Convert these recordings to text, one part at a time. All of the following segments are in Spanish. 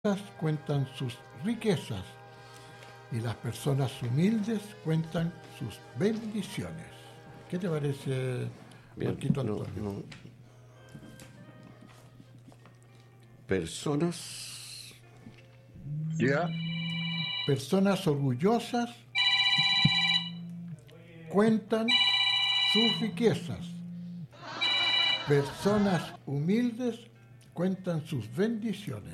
cuentan sus riquezas y las personas humildes cuentan sus bendiciones. ¿Qué te parece, Bien, Marquito Antonio? Personas. Ya. Personas orgullosas cuentan sus riquezas. Personas humildes cuentan sus bendiciones.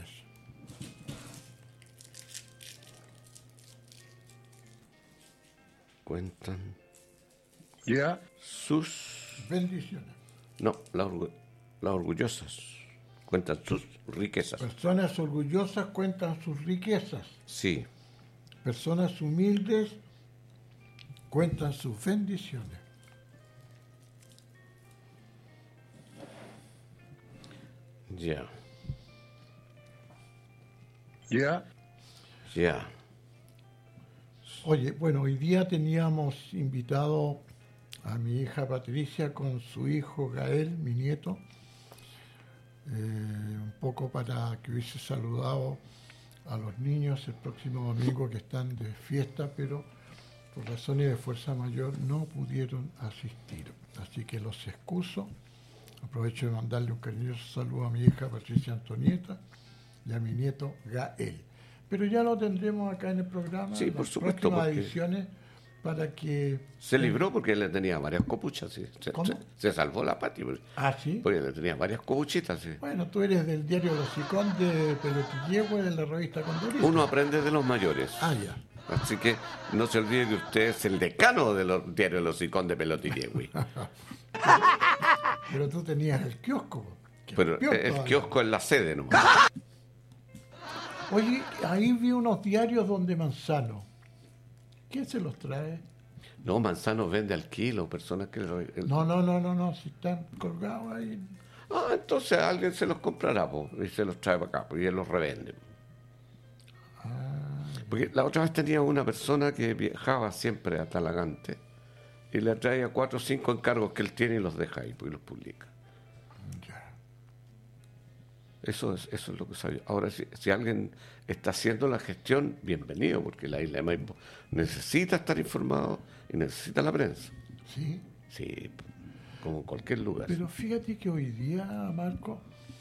Cuentan Ya. sus. Bendiciones. No, las orgullosas. Cuentan sus riquezas. Personas orgullosas cuentan sus riquezas. Sí. Personas humildes cuentan sus bendiciones. Ya. Ya. Ya. Oye, bueno, hoy día teníamos invitado a mi hija Patricia con su hijo Gael, mi nieto, un poco para que hubiese saludado a los niños el próximo domingo que están de fiesta, pero por razones de fuerza mayor no pudieron asistir. Así que los excuso. Aprovecho de mandarle un cariñoso saludo a mi hija Patricia Antonieta y a mi nieto Gael. Pero ya lo tendremos acá en el programa, Sí, en por las supuesto, próximas porque ediciones, para que... se libró porque le tenía varias copuchas. Sí. ¿Cómo? Se salvó la Pati. Ah, ¿sí? Porque le tenía varias copuchitas. Sí. Bueno, tú eres del diario Los Hocicón de Pelotillehue, de la revista Condorito. Uno aprende de los mayores. Ah, ya. Así que no se olvide que usted es el decano de los diarios Los Hocicón de Pelotillehue. Pero tú tenías el kiosco. Pero el kiosco es la sede nomás. Oye, ahí vi unos diarios donde Manzano. ¿Quién se los trae? No, Manzano vende al kilo, personas que... No, si están colgados ahí. Ah, entonces alguien se los comprará y se los trae para acá, y él los revende. Porque la otra vez tenía una persona que viajaba siempre a Talagante y le traía 4 o 5 encargos que él tiene y los deja ahí y los publica. Ya. Eso es lo que sabía. Ahora, si alguien está haciendo la gestión, bienvenido, porque la isla de Maipo necesita estar informado y necesita la prensa. Sí. Sí, como en cualquier lugar. Pero fíjate que hoy día, Marco,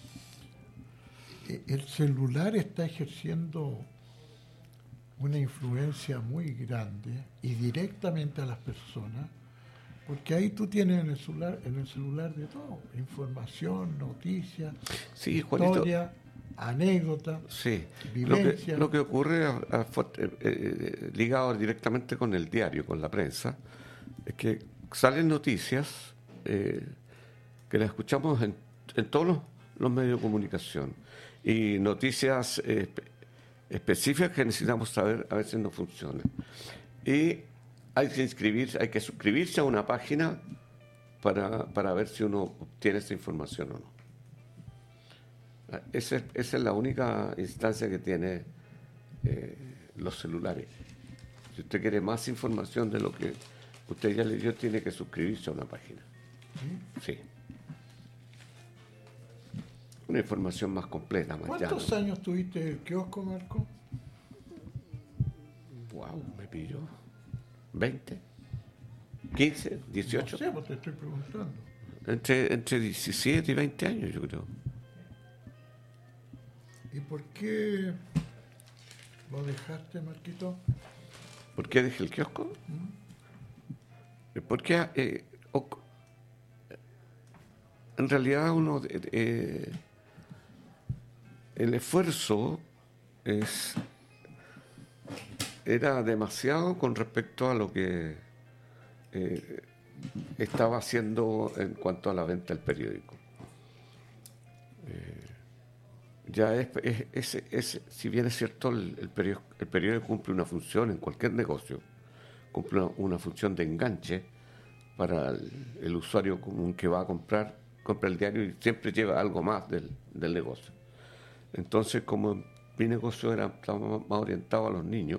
el celular está ejerciendo una influencia muy grande y directamente a las personas, porque ahí tú tienes en el celular de todo, información, noticias, Sí, Juanito, historia, anécdota, sí, vivencia. lo que ocurre ligado directamente con el diario, con la prensa, es que salen noticias que las escuchamos en todos los medios de comunicación y noticias específicas que necesitamos saber a veces no funcionan. Y hay que suscribirse a una página para ver si uno obtiene esa información o no. Esa es la única instancia que tiene los celulares. Si usted quiere más información de lo que usted ya leyó, tiene que suscribirse a una página. Sí. Una información más completa, más llana. ¿Cuántos años tuviste el kiosco, Marco? Wow, me pilló. ¿20? ¿15? ¿18? No sé, pues te estoy preguntando. Entre 17 y 20 años, yo creo. ¿Y por qué lo dejaste, Marquito? ¿Por qué dejé el kiosco? Porque en realidad el esfuerzo era demasiado con respecto a lo que estaba haciendo en cuanto a la venta del periódico. Si bien es cierto, el periódico cumple una función en cualquier negocio, cumple una función de enganche para el usuario común que va a compra el diario y siempre lleva algo más del negocio. Entonces, como mi negocio estaba más orientado a los niños,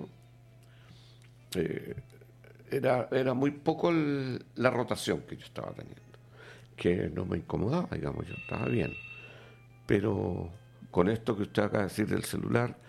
era muy poco la rotación que yo estaba teniendo, que no me incomodaba, digamos, yo estaba bien. Pero con esto que usted acaba de decir del celular,